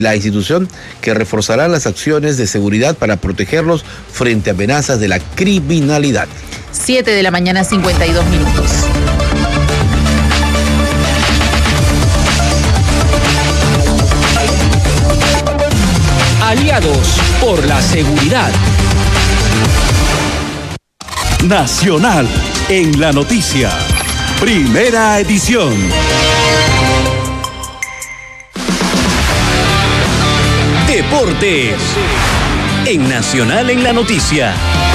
la institución que reforzará las acciones de seguridad para protegerlos frente a amenazas de la criminalidad. 7 de la mañana, 52 minutos. Aliados por la seguridad. Nacional en la noticia. Primera edición. Deportes en Nacional en la noticia.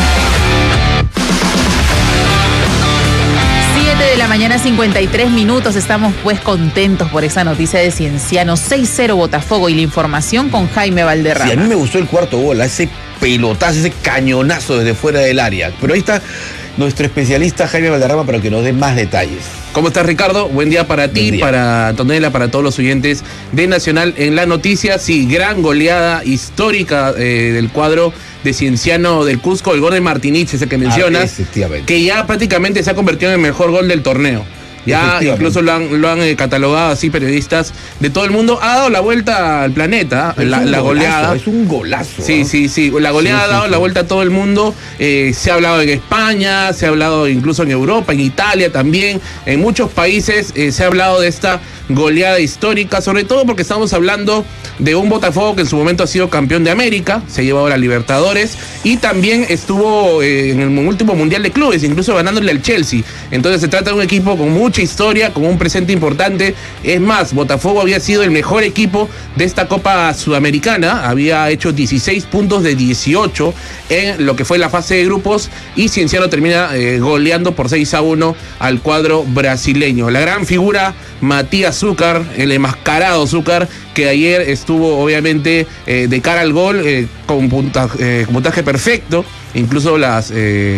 7 de la mañana, 53 minutos. Estamos pues contentos por esa noticia de Cienciano. 6-0 Botafogo, y la información con Jaime Valderrama. Sí, a mí me gustó el cuarto gol, ese pelotazo, ese cañonazo desde fuera del área. Pero ahí está nuestro especialista Jaime Valderrama para que nos dé más detalles. ¿Cómo estás, Ricardo? Buen día para ti, para Antonella, para todos los oyentes de Nacional en la noticia. Sí, gran goleada histórica del cuadro de Cienciano del Cusco, el gol de Martinich, ese que mencionas, que ya prácticamente se ha convertido en el mejor gol del torneo. Ya incluso lo han catalogado así periodistas de todo el mundo. Ha dado la vuelta al planeta, la goleada. Es un golazo. Sí. La goleada ha dado la vuelta a todo el mundo. Se ha hablado en España, se ha hablado incluso en Europa, en Italia también. En muchos países se ha hablado de esta goleada histórica, sobre todo porque estamos hablando de un Botafogo que en su momento ha sido campeón de América, se ha llevado a la Libertadores y también estuvo en el último Mundial de Clubes, incluso ganándole al Chelsea. Entonces se trata de un equipo con mucha historia, con un presente importante. Es más, Botafogo había sido el mejor equipo de esta Copa Sudamericana, había hecho 16 puntos de 18 en lo que fue la fase de grupos, y Cienciano termina goleando por 6-1 al cuadro brasileño. La gran figura Matías Zúcar, el enmascarado Zúcar, que ayer estuvo obviamente de cara al gol con puntaje perfecto. Incluso las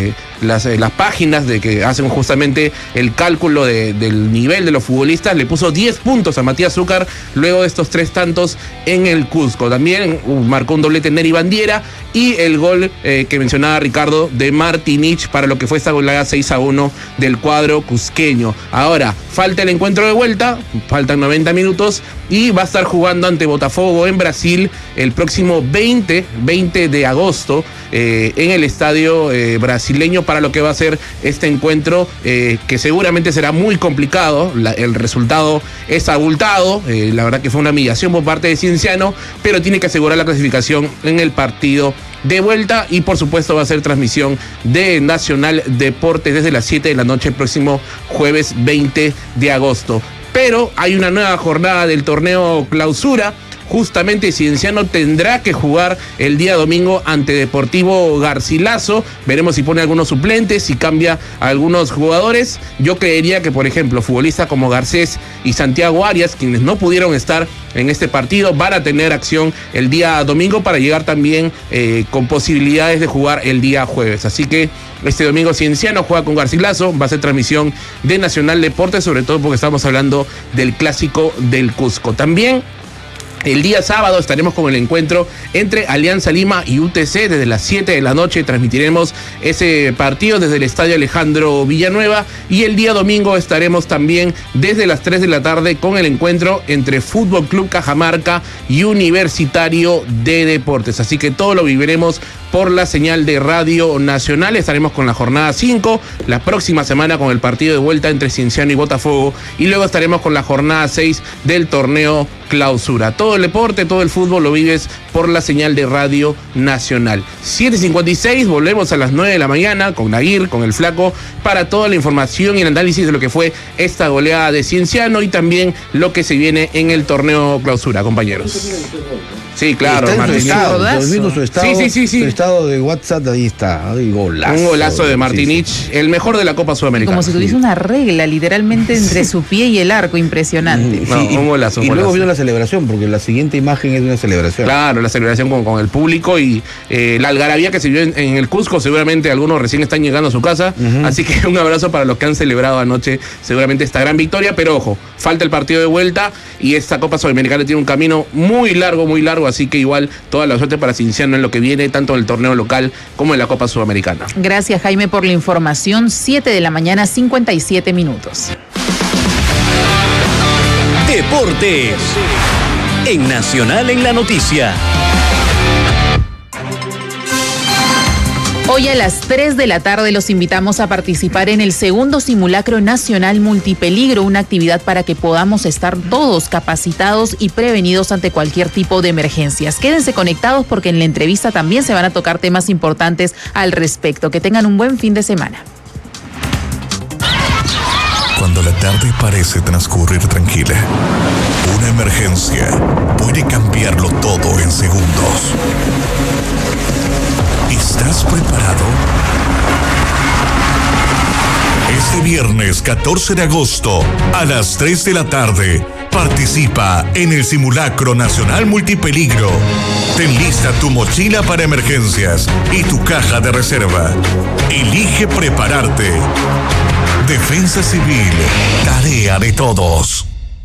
páginas de que hacen justamente el cálculo del nivel de los futbolistas le puso 10 puntos a Matías Zúcar luego de estos 3 tantos en el Cusco. También marcó un doblete Nery Bandiera y el gol que mencionaba Ricardo de Martinich para lo que fue esta goleada 6-1 del cuadro cusqueño. Ahora, falta el encuentro de vuelta, faltan 90 minutos y va a estar jugando ante Botafogo en Brasil el próximo 20 de agosto en el estadio brasileño para lo que va a ser este encuentro que seguramente será muy complicado. El resultado es abultado, la verdad que fue una humillación por parte de Cienciano, pero tiene que asegurar la clasificación en el partido de vuelta y por supuesto va a ser transmisión de Nacional Deportes desde las 7 de la noche el próximo jueves 20 de agosto. Pero hay una nueva jornada del torneo Clausura. Justamente Cienciano tendrá que jugar el día domingo ante Deportivo Garcilaso. Veremos si pone algunos suplentes, si cambia a algunos jugadores. Yo creería que, por ejemplo, futbolistas como Garcés y Santiago Arias, quienes no pudieron estar en este partido, van a tener acción el día domingo para llegar también con posibilidades de jugar el día jueves. Así que este domingo Cienciano juega con Garcilaso, va a ser transmisión de Nacional Deportes, sobre todo porque estamos hablando del clásico del Cusco. También el día sábado estaremos con el encuentro entre Alianza Lima y UTC. Desde las 7 de la noche transmitiremos ese partido desde el Estadio Alejandro Villanueva. Y el día domingo estaremos también desde las 3 de la tarde con el encuentro entre Fútbol Club Cajamarca y Universitario de Deportes. Así que todo lo viviremos por la señal de Radio Nacional. Estaremos con la jornada 5, la próxima semana con el partido de vuelta entre Cienciano y Botafogo, y luego estaremos con la jornada 6 del torneo Clausura. Todo el deporte, todo el fútbol lo vives por la señal de Radio Nacional. 7:56, volvemos a las 9 de la mañana con Naguir, con el Flaco, para toda la información y el análisis de lo que fue esta goleada de Cienciano y también lo que se viene en el torneo Clausura, compañeros. Sí, claro, Martín. Sí. Su estado de WhatsApp, ahí está. Ay, golazo. Un golazo de Martinich, el mejor de la Copa Sudamericana. Como si tuviese una regla, literalmente, entre su pie y el arco, impresionante. Un golazo. Y luego vino la celebración, porque la siguiente imagen es de una celebración. Claro, la celebración con el público y la algarabía que se vio en el Cusco. Seguramente algunos recién están llegando a su casa. Así que un abrazo para los que han celebrado anoche seguramente esta gran victoria. Pero ojo, falta el partido de vuelta y esta Copa Sudamericana tiene un camino muy largo. Así que igual toda la suerte para Cienciano en lo que viene, tanto en el torneo local como en la Copa Sudamericana. Gracias, Jaime, por la información. 7 de la mañana, 57 minutos. Deportes en Nacional en la Noticia. Hoy a las 3 de la tarde los invitamos a participar en el segundo simulacro nacional multipeligro, una actividad para que podamos estar todos capacitados y prevenidos ante cualquier tipo de emergencias. Quédense conectados porque en la entrevista también se van a tocar temas importantes al respecto. Que tengan un buen fin de semana. Cuando la tarde parece transcurrir tranquila, una emergencia puede cambiarlo todo en segundos. ¿Estás preparado? Este viernes 14 de agosto a las 3 de la tarde participa en el Simulacro Nacional Multipeligro. Ten lista tu mochila para emergencias y tu caja de reserva. Elige prepararte. Defensa Civil, tarea de todos.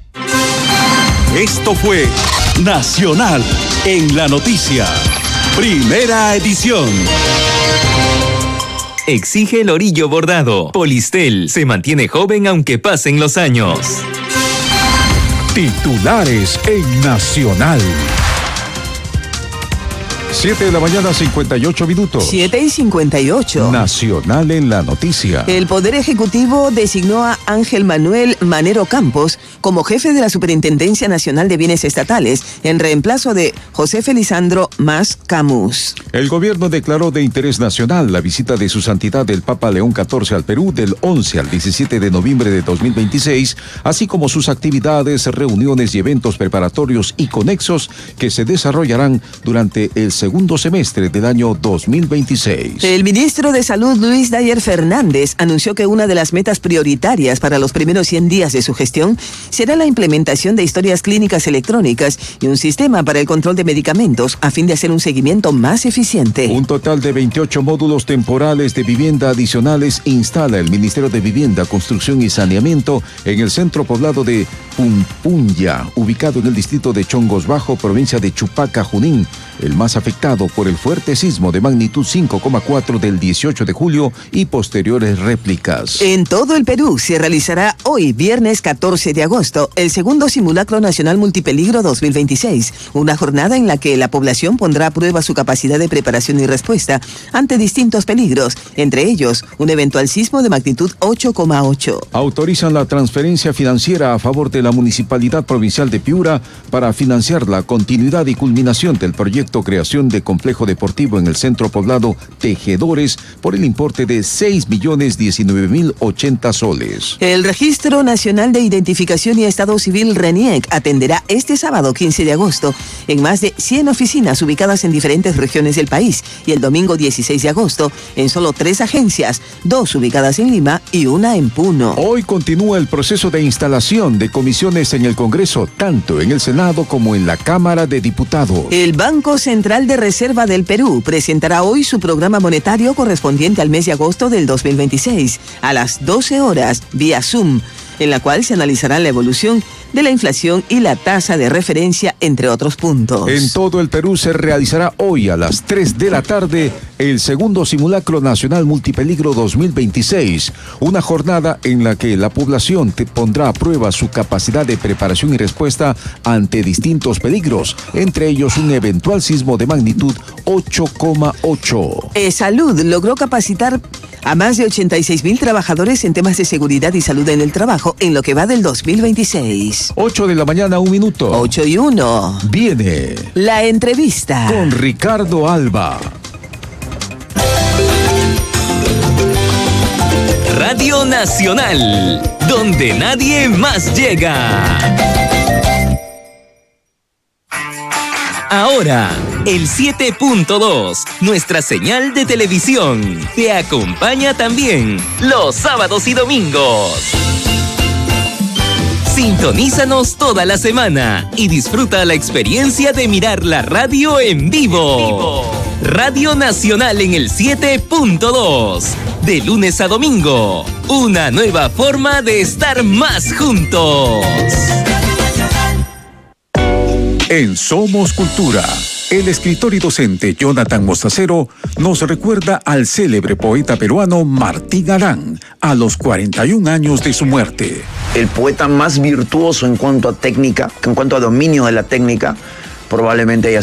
Esto fue Nacional en la Noticia. Primera edición. Exige el orillo bordado. Polistel se mantiene joven aunque pasen los años. Titulares en Nacional. 7 de la mañana, 58 minutos. 7:58. Nacional en la Noticia. El Poder Ejecutivo designó a Ángel Manuel Manero Campos como jefe de la Superintendencia Nacional de Bienes Estatales, en reemplazo de José Felizandro Mas Camus. El gobierno declaró de interés nacional la visita de su santidad el Papa León XIV al Perú del 11 al 17 de noviembre de 2026, así como sus actividades, reuniones y eventos preparatorios y conexos que se desarrollarán durante el segundo semestre del año 2026. El ministro de Salud, Luis Dayer Fernández, anunció que una de las metas prioritarias para los primeros 100 días de su gestión será la implementación de historias clínicas electrónicas y un sistema para el control de medicamentos a fin de hacer un seguimiento más eficiente. Un total de 28 módulos temporales de vivienda adicionales instala el Ministerio de Vivienda, Construcción y Saneamiento en el centro poblado de Pumpunya, ubicado en el distrito de Chongos Bajo, provincia de Chupaca, Junín, el más afectado por el fuerte sismo de magnitud 5,4 del 18 de julio y posteriores réplicas. En todo el Perú se realizará hoy, viernes 14 de agosto, el segundo Simulacro Nacional Multipeligro 2026, una jornada en la que la población pondrá a prueba su capacidad de preparación y respuesta ante distintos peligros, entre ellos un eventual sismo de magnitud 8,8. Autorizan la transferencia financiera a favor de la Municipalidad Provincial de Piura para financiar la continuidad y culminación del proyecto creación de complejo deportivo en el centro poblado Tejedores por el importe de 6.019.080 soles. El Registro Nacional de Identificación y Estado Civil RENIEC atenderá este sábado 15 de agosto en más de 100 oficinas ubicadas en diferentes regiones del país y el domingo 16 de agosto en solo 3 agencias, 2 ubicadas en Lima y una en Puno. Hoy continúa el proceso de instalación de comisiones en el Congreso, tanto en el Senado como en la Cámara de Diputados. El Banco Central de Reserva del Perú presentará hoy su programa monetario correspondiente al mes de agosto del 2026 a las 12 horas vía Zoom, en la cual se analizará la evolución de la inflación y la tasa de referencia, entre otros puntos. En todo el Perú se realizará hoy a las 3 de la tarde el segundo Simulacro Nacional Multipeligro 2026, una jornada en la que la población pondrá a prueba su capacidad de preparación y respuesta ante distintos peligros, entre ellos un eventual sismo de magnitud 8,8. Salud logró capacitar a más de 86.000 trabajadores en temas de seguridad y salud en el trabajo en lo que va del 2026. 8 de la mañana, 1 minuto. 8:01. Viene la entrevista con Ricardo Alba. Radio Nacional, donde nadie más llega. Ahora, el 7.2, nuestra señal de televisión, te acompaña también los sábados y domingos. Sintonízanos toda la semana y disfruta la experiencia de mirar la radio en vivo. Radio Nacional en el 7.2, de lunes a domingo, una nueva forma de estar más juntos. En Somos Cultura, el escritor y docente Jonathan Mostacero nos recuerda al célebre poeta peruano Martín Arán a los 41 años de su muerte. El poeta más virtuoso en cuanto a técnica, en cuanto a dominio de la técnica, probablemente haya